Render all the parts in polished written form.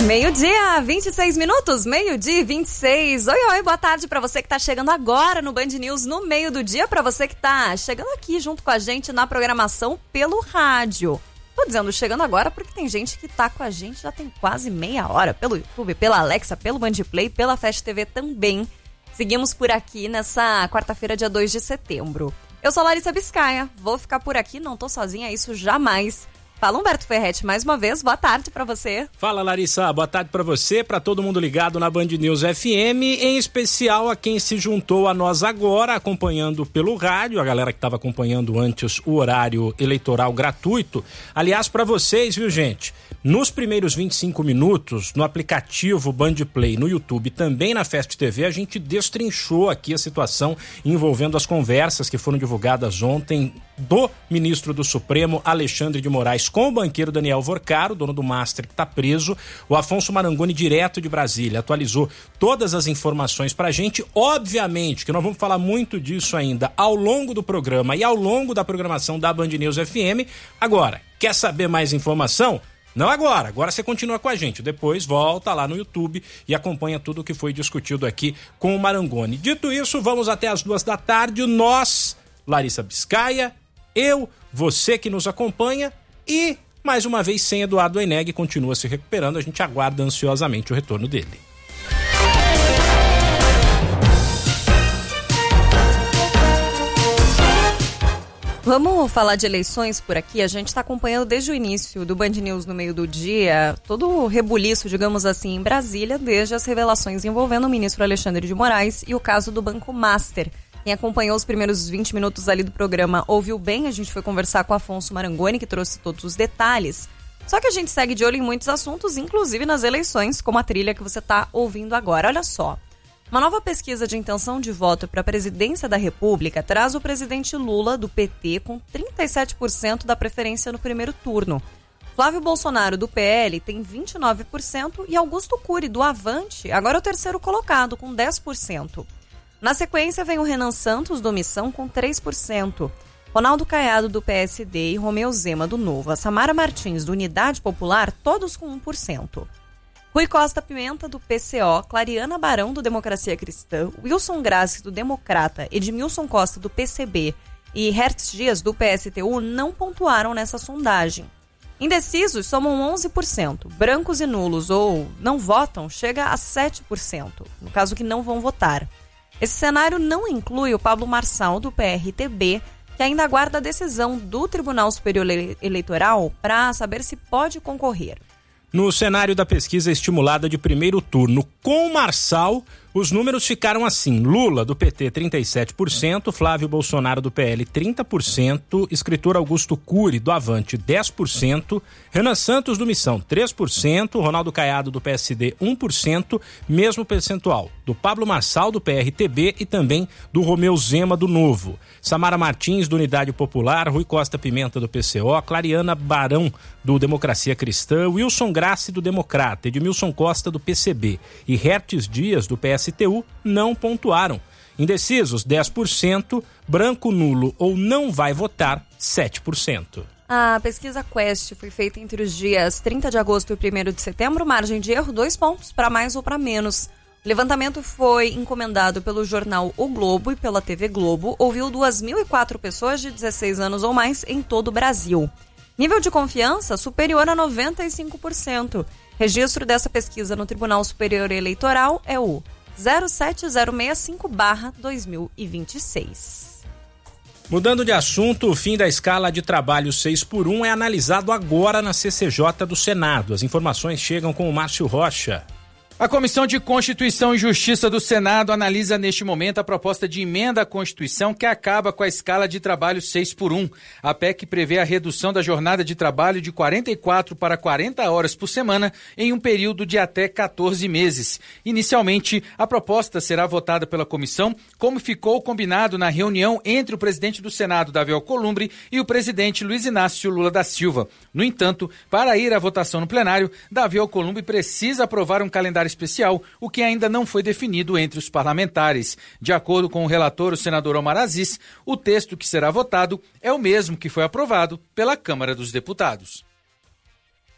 Meio-dia, 26 minutos, meio-dia 26. Oi, boa tarde pra você que tá chegando agora no Band News no meio do dia, pra você que tá chegando aqui junto com a gente na programação pelo rádio. Tô dizendo chegando agora porque tem gente que tá com a gente já tem quase meia hora, pelo YouTube, pela Alexa, pelo Bandplay, pela Fast TV também. Seguimos por aqui nessa quarta-feira, dia 2 de setembro. Eu sou Larissa Biscaia, vou ficar por aqui, não tô sozinha, isso jamais. Fala, Humberto Ferretti, mais uma vez, boa tarde pra você. Fala, Larissa, boa tarde pra você, pra todo mundo ligado na Band News FM, em especial a quem se juntou a nós agora, acompanhando pelo rádio, a galera que estava acompanhando antes o horário eleitoral gratuito. Aliás, pra vocês, viu, gente? Nos primeiros 25 minutos, no aplicativo Bandplay, no YouTube, também na Fast TV, a gente destrinchou aqui a situação envolvendo as conversas que foram divulgadas ontem do ministro do Supremo, Alexandre de Moraes, com o banqueiro Daniel Vorcaro, dono do Master, que está preso. O Afonso Marangoni, direto de Brasília, atualizou todas as informações pra gente. Obviamente que nós vamos falar muito disso ainda ao longo do programa e ao longo da programação da Band News FM. Agora, quer saber mais informação? Não agora você continua com a gente, depois volta lá no YouTube e acompanha tudo o que foi discutido aqui com o Marangoni. Dito isso, vamos até as 14h, nós, Larissa Biscaia, eu, você que nos acompanha e, mais uma vez, sem Eduardo Eneg, continua se recuperando, a gente aguarda ansiosamente o retorno dele. Vamos falar de eleições por aqui. A gente está acompanhando desde o início do Band News no meio do dia, todo o rebuliço, digamos assim, em Brasília, desde as revelações envolvendo o ministro Alexandre de Moraes e o caso do Banco Master. Quem acompanhou os primeiros 20 minutos ali do programa ouviu bem, a gente foi conversar com o Afonso Marangoni, que trouxe todos os detalhes. Só que a gente segue de olho em muitos assuntos, inclusive nas eleições, como a trilha que você está ouvindo agora. Olha só. Uma nova pesquisa de intenção de voto para a presidência da República traz o presidente Lula, do PT, com 37% da preferência no primeiro turno. Flávio Bolsonaro, do PL, tem 29% e Augusto Cury, do Avante, agora é o terceiro colocado, com 10%. Na sequência, vem o Renan Santos, do Missão, com 3%. Ronaldo Caiado, do PSD, e Romeu Zema, do Novo. A Samara Martins, do Unidade Popular, todos com 1%. Rui Costa Pimenta, do PCO, Clariana Barão, do Democracia Cristã, Wilson Grassi, do Democrata, Edmilson Costa, do PCB e Hertz Dias, do PSTU, não pontuaram nessa sondagem. Indecisos somam 11%, brancos e nulos ou não votam chega a 7%, no caso que não vão votar. Esse cenário não inclui o Pablo Marçal, do PRTB, que ainda aguarda a decisão do Tribunal Superior Eleitoral para saber se pode concorrer. No cenário da pesquisa estimulada de primeiro turno com Marçal, os números ficaram assim: Lula, do PT, 37%, Flávio Bolsonaro, do PL, 30%, escritor Augusto Cury, do Avante, 10%, Renan Santos, do Missão, 3%, Ronaldo Caiado, do PSD, 1%, mesmo percentual do Pablo Marçal, do PRTB e também do Romeu Zema, do Novo. Samara Martins, do Unidade Popular, Rui Costa Pimenta, do PCO, Clariana Barão, do Democracia Cristã, Wilson Grassi, do Democrata, Edmilson Costa, do PCB e Hertz Dias, do PSTU, não pontuaram. Indecisos, 10%, branco, nulo ou não vai votar, 7%. A pesquisa Quest foi feita entre os dias 30 de agosto e 1º de setembro, margem de erro, 2 pontos, para mais ou para menos. O levantamento foi encomendado pelo jornal O Globo e pela TV Globo, ouviu 2.004 pessoas de 16 anos ou mais em todo o Brasil. Nível de confiança superior a 95%. Registro dessa pesquisa no Tribunal Superior Eleitoral é o 07065/2026. Mudando de assunto, o fim da escala de trabalho 6x1 é analisado agora na CCJ do Senado. As informações chegam com o Márcio Rocha. A Comissão de Constituição e Justiça do Senado analisa neste momento a proposta de emenda à Constituição que acaba com a escala de trabalho 6x1. A PEC prevê a redução da jornada de trabalho de 44 para 40 horas por semana em um período de até 14 meses. Inicialmente, a proposta será votada pela comissão, como ficou combinado na reunião entre o presidente do Senado, Davi Alcolumbre, e o presidente Luiz Inácio Lula da Silva. No entanto, para ir à votação no plenário, Davi Alcolumbre precisa aprovar um calendário especial, o que ainda não foi definido entre os parlamentares. De acordo com o relator, o senador Omar Aziz, o texto que será votado é o mesmo que foi aprovado pela Câmara dos Deputados.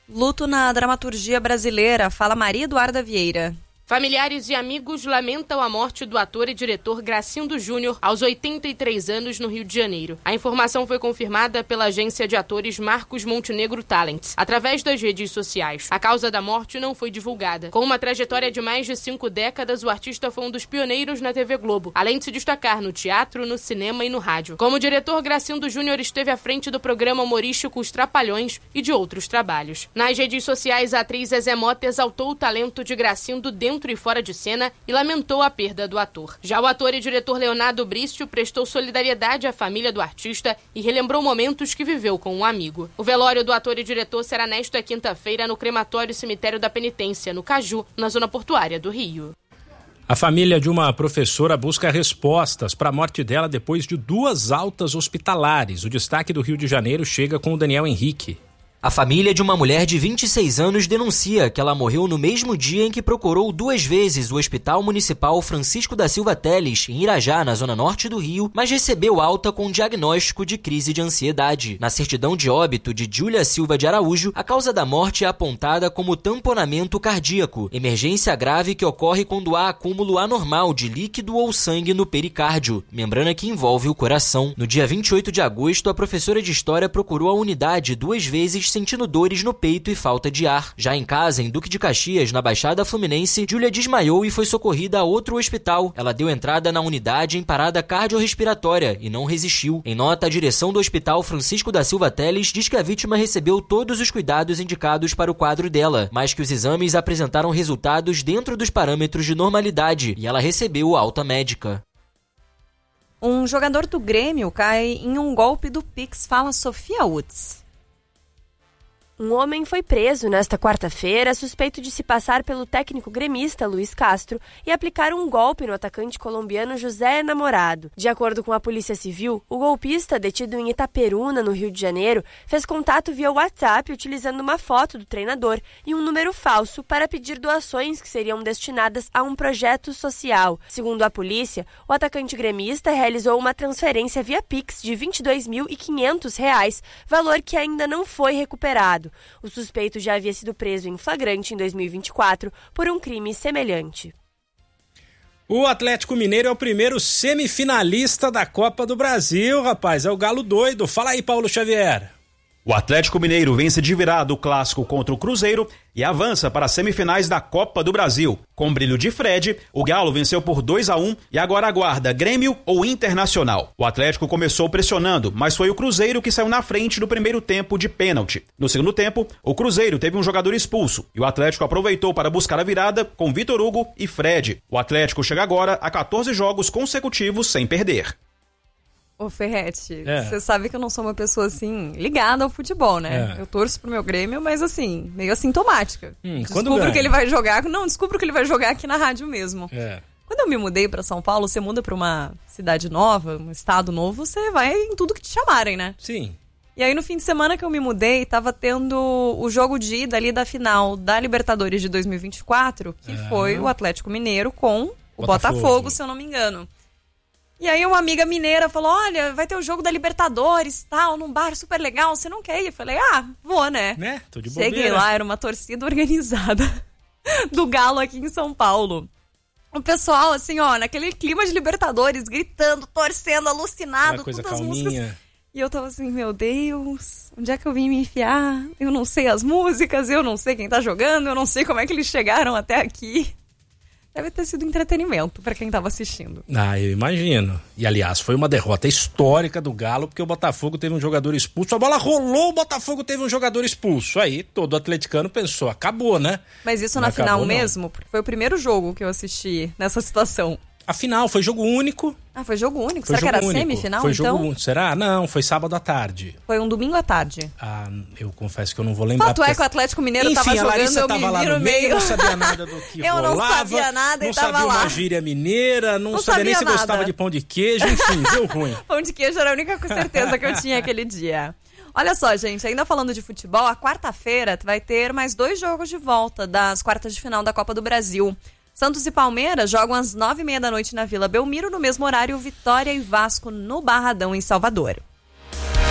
Luto na dramaturgia brasileira. Fala Maria Eduarda Vieira. Familiares e amigos lamentam a morte do ator e diretor Gracindo Júnior aos 83 anos no Rio de Janeiro. A informação foi confirmada pela agência de atores Marcos Montenegro Talents, através das redes sociais. A causa da morte não foi divulgada. Com uma trajetória de mais de 5 décadas, o artista foi um dos pioneiros na TV Globo, além de se destacar no teatro, no cinema e no rádio. Como diretor, Gracindo Júnior esteve à frente do programa humorístico Os Trapalhões e de outros trabalhos. Nas redes sociais, a atriz Zezé Mota exaltou o talento de Gracindo dentro e fora de cena e lamentou a perda do ator. Já o ator e diretor Leonardo Brício prestou solidariedade à família do artista e relembrou momentos que viveu com um amigo. O velório do ator e diretor será nesta quinta-feira no crematório Cemitério da Penitência, no Caju, na zona portuária do Rio. A família de uma professora busca respostas para a morte dela depois de 2 altas hospitalares. O destaque do Rio de Janeiro chega com o Daniel Henrique. A família de uma mulher de 26 anos denuncia que ela morreu no mesmo dia em que procurou 2 vezes o Hospital Municipal Francisco da Silva Teles, em Irajá, na zona norte do Rio, mas recebeu alta com diagnóstico de crise de ansiedade. Na certidão de óbito de Júlia Silva de Araújo, a causa da morte é apontada como tamponamento cardíaco, emergência grave que ocorre quando há acúmulo anormal de líquido ou sangue no pericárdio, membrana que envolve o coração. No dia 28 de agosto, a professora de História procurou a unidade 2 vezes sentindo dores no peito e falta de ar. Já em casa, em Duque de Caxias, na Baixada Fluminense, Júlia desmaiou e foi socorrida a outro hospital. Ela deu entrada na unidade em parada cardiorrespiratória e não resistiu. Em nota, a direção do Hospital Francisco da Silva Teles diz que a vítima recebeu todos os cuidados indicados para o quadro dela, mas que os exames apresentaram resultados dentro dos parâmetros de normalidade e ela recebeu alta médica. Um jogador do Grêmio cai em um golpe do Pix. Fala Sofia Utz. Um homem foi preso nesta quarta-feira, suspeito de se passar pelo técnico gremista Luiz Castro e aplicar um golpe no atacante colombiano José Namorado. De acordo com a Polícia Civil, o golpista, detido em Itaperuna, no Rio de Janeiro, fez contato via WhatsApp utilizando uma foto do treinador e um número falso para pedir doações que seriam destinadas a um projeto social. Segundo a polícia, o atacante gremista realizou uma transferência via Pix de R$ 22.500, valor que ainda não foi recuperado. O suspeito já havia sido preso em flagrante em 2024 por um crime semelhante. O Atlético Mineiro é o primeiro semifinalista da Copa do Brasil, rapaz. É o Galo doido. Fala aí, Paulo Xavier. O Atlético Mineiro vence de virada o clássico contra o Cruzeiro e avança para as semifinais da Copa do Brasil. Com brilho de Fred, o Galo venceu por 2-1 e agora aguarda Grêmio ou Internacional. O Atlético começou pressionando, mas foi o Cruzeiro que saiu na frente no primeiro tempo de pênalti. No segundo tempo, o Cruzeiro teve um jogador expulso e o Atlético aproveitou para buscar a virada com Vitor Hugo e Fred. O Atlético chega agora a 14 jogos consecutivos sem perder. Ô Ferretti, você sabe que eu não sou uma pessoa assim ligada ao futebol, né? Eu torço pro meu Grêmio, mas assim, meio assintomática. Descubro que ele vai jogar. Não, descubro que ele vai jogar aqui na rádio mesmo. Quando eu me mudei pra São Paulo, você muda pra uma cidade nova, um estado novo, você vai em tudo que te chamarem, né? Sim. E aí no fim de semana que eu me mudei, tava tendo o jogo de ida ali da final da Libertadores de 2024, que foi o Atlético Mineiro com o Botafogo, se eu não me engano. E aí uma amiga mineira falou, olha, vai ter o jogo da Libertadores, tal, num bar super legal, você não quer ir? Eu falei, vou, né? Tô de bobeira. Cheguei lá, era uma torcida organizada do Galo aqui em São Paulo. O pessoal, assim, naquele clima de Libertadores, gritando, torcendo, alucinado, coisa todas as calminha. músicas. E eu tava assim, meu Deus, onde é que eu vim me enfiar? Eu não sei as músicas, eu não sei quem tá jogando, eu não sei como é que eles chegaram até aqui. Deve ter sido entretenimento pra quem tava assistindo. Eu imagino. E, aliás, foi uma derrota histórica do Galo, porque o Botafogo teve um jogador expulso. A bola rolou, o Botafogo teve um jogador expulso. Aí, todo atleticano pensou, acabou, né? Mas isso na final mesmo? Porque foi o primeiro jogo que eu assisti nessa situação. A final foi jogo único. Foi jogo único? Será que era semifinal, foi então? Jogo único. Será? Não, foi sábado à tarde. Foi um domingo à tarde. Eu confesso que eu não vou lembrar. Fato é que o Atlético Mineiro tava jogando, eu me vi no meio. Eu não sabia nada do que rolava. Eu não sabia nada e tava lá. Não sabia uma gíria mineira, não sabia nem se gostava de pão de queijo, enfim, deu ruim. Pão de queijo era a única certeza que eu tinha aquele dia. Olha só, gente, ainda falando de futebol, a quarta-feira vai ter mais 2 jogos de volta das quartas de final da Copa do Brasil. Santos e Palmeiras jogam às 9h30 da noite na Vila Belmiro, no mesmo horário Vitória e Vasco no Barradão, em Salvador.